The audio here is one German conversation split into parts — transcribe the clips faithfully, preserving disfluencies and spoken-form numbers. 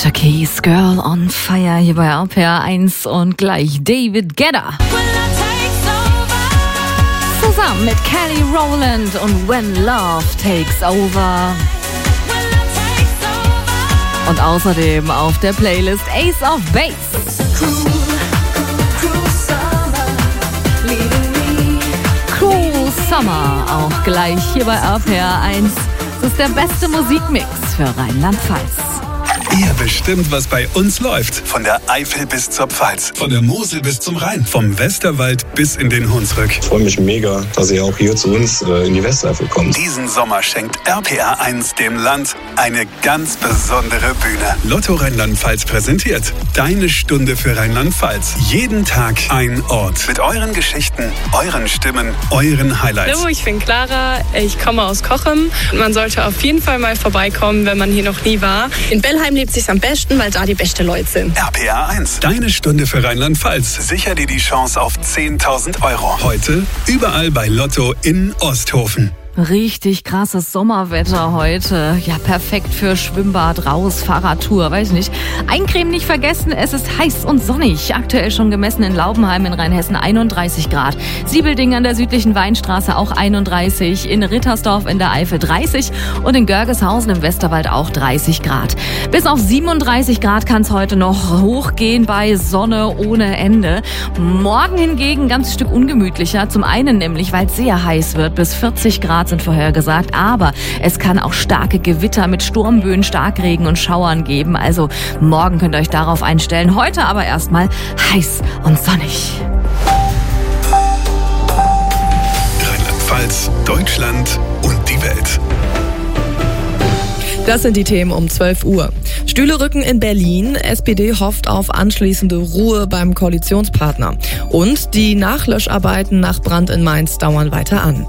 Keys, Girl on Fire hier bei R P R eins und gleich David Guetta. Zusammen mit Kelly Rowland und When Love Takes Over. Und außerdem auf der Playlist Ace of Base. Cruel Summer, auch gleich hier bei R P R eins. Das ist der beste Musikmix für Rheinland-Pfalz. Ihr bestimmt, was bei uns läuft. Von der Eifel bis zur Pfalz. Von der Mosel bis zum Rhein. Vom Westerwald bis in den Hunsrück. Ich freue mich mega, dass ihr auch hier zu uns äh, in die Westeifel kommt. Diesen Sommer schenkt R P R eins dem Land eine ganz besondere Bühne. Lotto Rheinland-Pfalz präsentiert Deine Stunde für Rheinland-Pfalz. Jeden Tag ein Ort. Mit euren Geschichten, euren Stimmen, euren Highlights. Hallo, ich bin Clara. Ich komme aus Cochem. Man sollte auf jeden Fall mal vorbeikommen, wenn man hier noch nie war. In Bellheim lebt sich's am besten, weil da die besten Leute sind. R P R eins. Deine Stunde für Rheinland-Pfalz. Sicher dir die Chance auf zehntausend Euro. Heute überall bei Lotto in Osthofen. Richtig krasses Sommerwetter heute. Ja, perfekt für Schwimmbad, raus, Fahrradtour, weiß nicht. Eincremen nicht vergessen, es ist heiß und sonnig. Aktuell schon gemessen in Laubenheim in Rheinhessen einunddreißig Grad. Siebelding an der südlichen Weinstraße auch einunddreißig. In Rittersdorf in der Eifel dreißig und in Görgeshausen im Westerwald auch dreißig Grad. Bis auf siebenunddreißig Grad kann es heute noch hochgehen bei Sonne ohne Ende. Morgen hingegen ganz ein Stück ungemütlicher. Zum einen nämlich, weil es sehr heiß wird, bis vierzig Grad sind vorhergesagt, aber es kann auch starke Gewitter mit Sturmböen, Starkregen und Schauern geben. Also morgen könnt ihr euch darauf einstellen. Heute aber erstmal heiß und sonnig. Rheinland-Pfalz, Deutschland und die Welt. Das sind die Themen um zwölf Uhr. Stühle rücken in Berlin. S P D hofft auf anschließende Ruhe beim Koalitionspartner. Und die Nachlöscharbeiten nach Brand in Mainz dauern weiter an.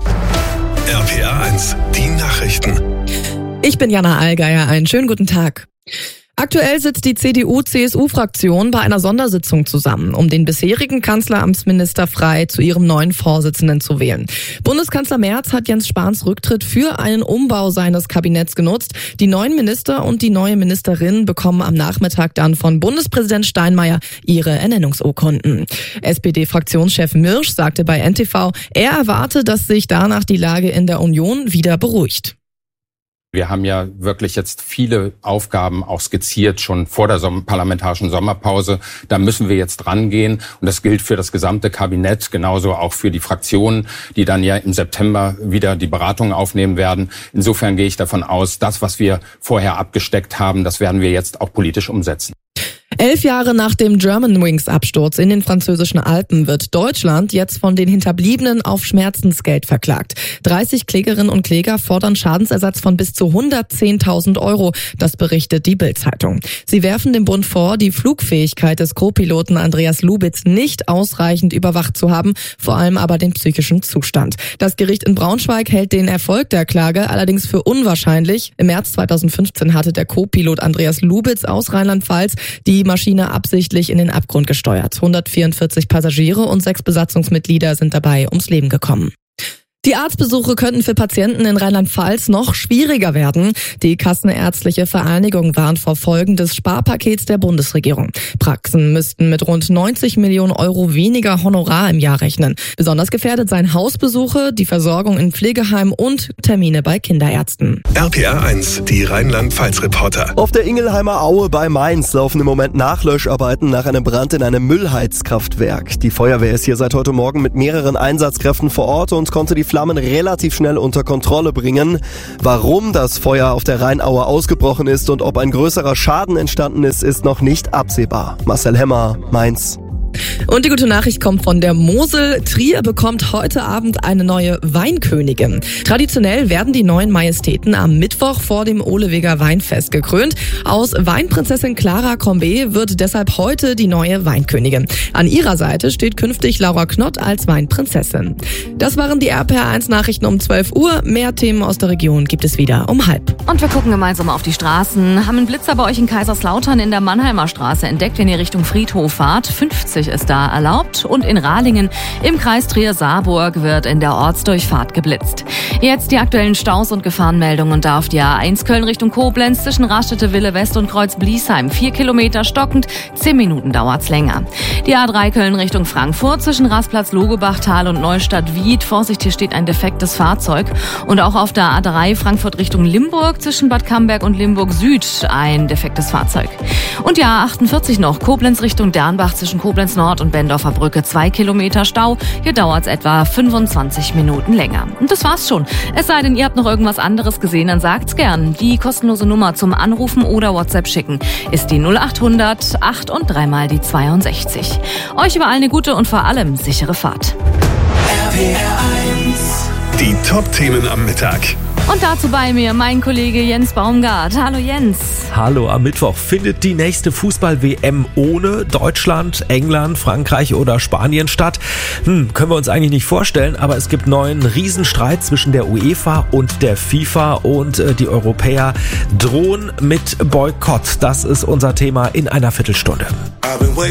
R P R eins, die Nachrichten. Ich bin Jana Allgeier, einen schönen guten Tag. Aktuell sitzt die C D U-C S U-Fraktion bei einer Sondersitzung zusammen, um den bisherigen Kanzleramtsminister Frey zu ihrem neuen Vorsitzenden zu wählen. Bundeskanzler Merz hat Jens Spahns Rücktritt für einen Umbau seines Kabinetts genutzt. Die neuen Minister und die neue Ministerin bekommen am Nachmittag dann von Bundespräsident Steinmeier ihre Ernennungsurkunden. S P D-Fraktionschef Mirsch sagte bei N T V, er erwarte, dass sich danach die Lage in der Union wieder beruhigt. Wir haben ja wirklich jetzt viele Aufgaben auch skizziert, schon vor der Som- parlamentarischen Sommerpause. Da müssen wir jetzt rangehen. Und das gilt für das gesamte Kabinett, genauso auch für die Fraktionen, die dann ja im September wieder die Beratungen aufnehmen werden. Insofern gehe ich davon aus, das, was wir vorher abgesteckt haben, das werden wir jetzt auch politisch umsetzen. Elf Jahre nach dem Germanwings-Absturz in den französischen Alpen wird Deutschland jetzt von den Hinterbliebenen auf Schmerzensgeld verklagt. dreißig Klägerinnen und Kläger fordern Schadensersatz von bis zu hundertzehntausend Euro. Das berichtet die Bild-Zeitung. Sie werfen dem Bund vor, die Flugfähigkeit des Co-Piloten Andreas Lubitz nicht ausreichend überwacht zu haben, vor allem aber den psychischen Zustand. Das Gericht in Braunschweig hält den Erfolg der Klage allerdings für unwahrscheinlich. Im März zweitausendfünfzehn hatte der Co-Pilot Andreas Lubitz aus Rheinland-Pfalz die Maschine absichtlich in den Abgrund gesteuert. hundertvierundvierzig Passagiere und sechs Besatzungsmitglieder sind dabei ums Leben gekommen. Die Arztbesuche könnten für Patienten in Rheinland-Pfalz noch schwieriger werden. Die Kassenärztliche Vereinigung warnt vor Folgen des Sparpakets der Bundesregierung. Praxen müssten mit rund neunzig Millionen Euro weniger Honorar im Jahr rechnen. Besonders gefährdet seien Hausbesuche, die Versorgung in Pflegeheimen und Termine bei Kinderärzten. R P R eins, die Rheinland-Pfalz-Reporter. Auf der Ingelheimer Aue bei Mainz laufen im Moment Nachlöscharbeiten nach einem Brand in einem Müllheizkraftwerk. Die Feuerwehr ist hier seit heute Morgen mit mehreren Einsatzkräften vor Ort und konnte die Flammen relativ schnell unter Kontrolle bringen. Warum das Feuer auf der Rheinaue ausgebrochen ist und ob ein größerer Schaden entstanden ist, ist noch nicht absehbar. Marcel Hemmer, Mainz. Und die gute Nachricht kommt von der Mosel. Trier bekommt heute Abend eine neue Weinkönigin. Traditionell werden die neuen Majestäten am Mittwoch vor dem Ohleweger Weinfest gekrönt. Aus Weinprinzessin Clara Crombé wird deshalb heute die neue Weinkönigin. An ihrer Seite steht künftig Laura Knott als Weinprinzessin. Das waren die R P R eins Nachrichten um zwölf Uhr. Mehr Themen aus der Region gibt es wieder um halb. Und wir gucken gemeinsam auf die Straßen. Haben einen Blitzer bei euch in Kaiserslautern in der Mannheimer Straße entdeckt, wenn ihr Richtung Friedhof fahrt. fünfzig ist da erlaubt und in Rahlingen im Kreis Trier-Saarburg wird in der Ortsdurchfahrt geblitzt. Jetzt die aktuellen Staus und Gefahrenmeldungen und da auf die A eins Köln Richtung Koblenz zwischen Raststätte Wille West und Kreuz Bliesheim. Vier Kilometer stockend, zehn Minuten dauert's länger. Die A drei Köln Richtung Frankfurt zwischen Rastplatz Logebachtal und Neustadt-Wied. Vorsicht, hier steht ein defektes Fahrzeug. Und auch auf der A drei Frankfurt Richtung Limburg zwischen Bad Camberg und Limburg Süd ein defektes Fahrzeug. Und die A achtundvierzig noch, Koblenz Richtung Dernbach zwischen Koblenz Nord und Bendorfer Brücke. Zwei Kilometer Stau. Hier dauert's etwa fünfundzwanzig Minuten länger. Und das war's schon. Es sei denn, ihr habt noch irgendwas anderes gesehen, dann sagt's gern. Die kostenlose Nummer zum Anrufen oder WhatsApp schicken ist die null achthundert acht und dreimal die zweiundsechzig. Euch überall eine gute und vor allem sichere Fahrt. R P R eins. Die Top-Themen am Mittag. Und dazu bei mir mein Kollege Jens Baumgart. Hallo Jens. Hallo, am Mittwoch findet die nächste Fußball-W M ohne Deutschland, England, Frankreich oder Spanien statt. Hm, können wir uns eigentlich nicht vorstellen, aber es gibt neuen Riesenstreit zwischen der UEFA und der FIFA und äh, die Europäer drohen mit Boykott. Das ist unser Thema in einer Viertelstunde. I've been waiting